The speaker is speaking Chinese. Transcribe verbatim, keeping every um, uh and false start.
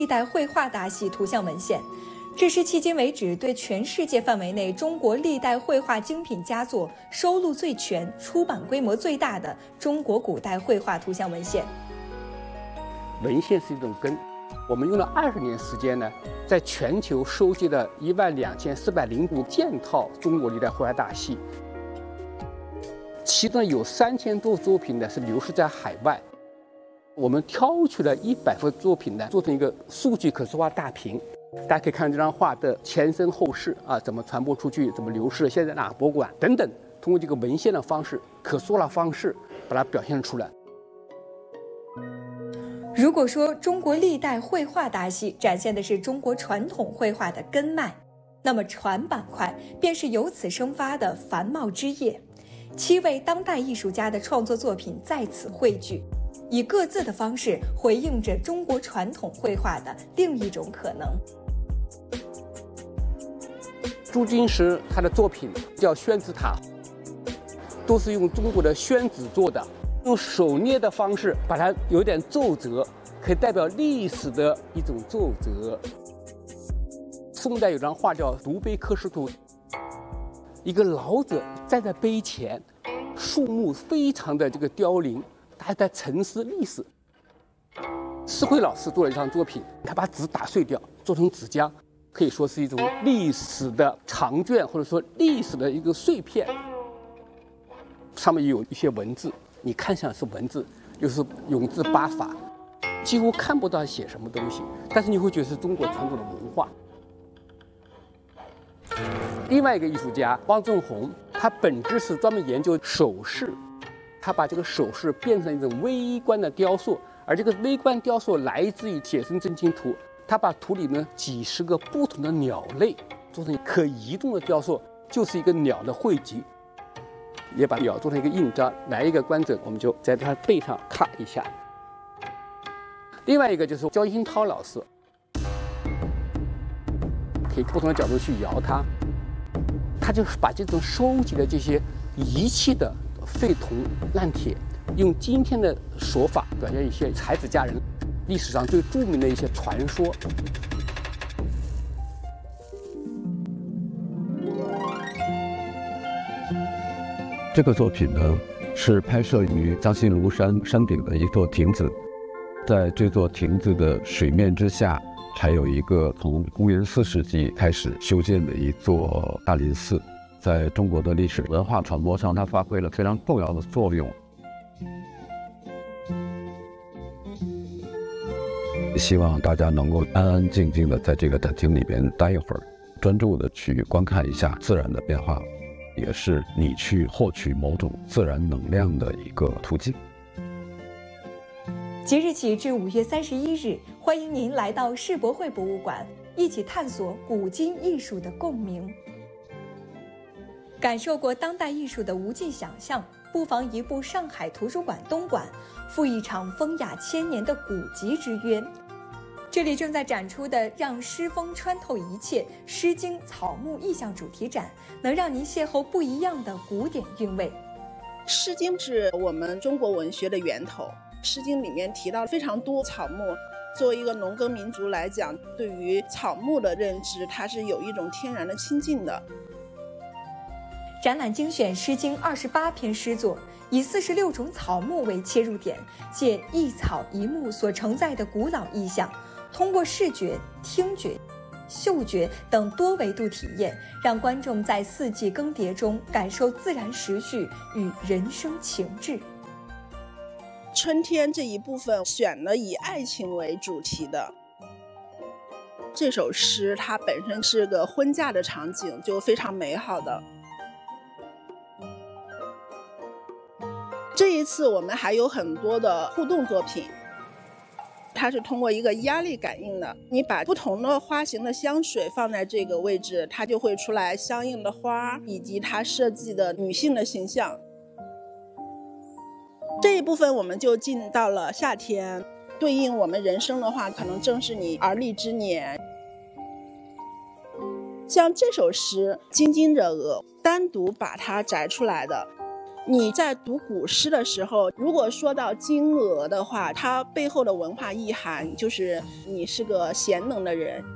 历代绘画大系图像文献，这是迄今为止对全世界范围内中国历代绘画精品佳作收录最全、出版规模最大的中国古代绘画图像文献。 文献是一种根，我们用了二十年时间呢，在全球收集了一万两千四百零五件套中国历代绘画大系，其中有三千多作品呢是流失在海外。我们挑取了一百幅作品呢，做成一个数据可视化大屏，大家可以看这张画的前身后事啊，怎么传播出去，怎么流失，现在哪个博物馆等等，通过这个文献的方式、可视化的方式，把它表现出来。 如果说中国历代绘画大系展现的是中国传统绘画的根脉，那么传板块便是由此生发的繁茂枝叶。七位当代艺术家的创作作品在此汇聚，以各自的方式回应着中国传统绘画的另一种可能。 朱金石他的作品叫宣纸塔，都是用中国的宣纸做的，用手捏的方式把它有点皱褶，可以代表历史的一种皱褶。宋代有张画叫《独碑刻石图》，一个老者站在碑前，树木非常的这个凋零，大家在沉思历史。施慧老师做了一张作品，他把纸打碎掉，做成纸浆，可以说是一种历史的长卷，或者说历史的一个碎片。上面有一些文字，你看上是文字，又是永字八法，几乎看不到写什么东西，但是你会觉得是中国传统的文化。另外一个艺术家汪正红，他本质是专门研究首饰，他把这个首饰变成一种微观的雕塑，而这个微观雕塑来自于《写生真经图》，他把图里面几十个不同的鸟类做成可移动的雕塑，就是一个鸟的汇集，也把鸟做成一个印章，来一个观者，我们就在他背上咔一下。另外一个就是焦兴涛老师，可以不同的角度去摇它，他就是把这种收集的这些遗弃的废铜烂铁，用今天的手法表现一些才子佳人历史上最著名的一些传说。 这个作品呢，是拍摄于江西庐山山顶的一座亭子，在这座亭子的水面之下，还有一个从公元四世纪开始修建的一座大林寺，在中国的历史文化传播上，它发挥了非常重要的作用。希望大家能够安安静静的在这个展厅里边待一会儿，专注的去观看一下自然的变化，也是你去获取某种自然能量的一个途径。 即日起至五月三十一日，欢迎您来到世博会博物馆，一起探索古今艺术的共鸣。感受过当代艺术的无尽想象，不妨移步上海图书馆东馆，赴一场风雅千年的古籍之约。这里正在展出的《让诗风穿透一切：诗经草木意象》主题展，能让您邂逅不一样的古典韵味。 诗经是我们中国文学的源头，诗经里面提到非常多草木。作为一个农耕民族来讲，对于草木的认知，它是有一种天然的亲近的。 展览精选《诗经》二十八篇诗作，以四十六种草木为切入点，借一草一木所承载的古老意象，通过视觉、听觉、嗅觉等多维度体验，让观众在四季更迭中感受自然时序与人生情志。 春天这一部分选了以爱情为主题的。这首诗它本身是个婚嫁的场景，就非常美好的。这一次我们还有很多的互动作品，它是通过一个压力感应的，你把不同的花型的香水放在这个位置，它就会出来相应的花以及它设计的女性的形象。这一部分我们就进到了夏天，对应我们人生的话，可能正是你而立之年。像这首诗《津津者鹅》，单独把它摘出来的， 你在读古诗的时候，如果说到金娥的话，它背后的文化意涵就是你是个贤能的人，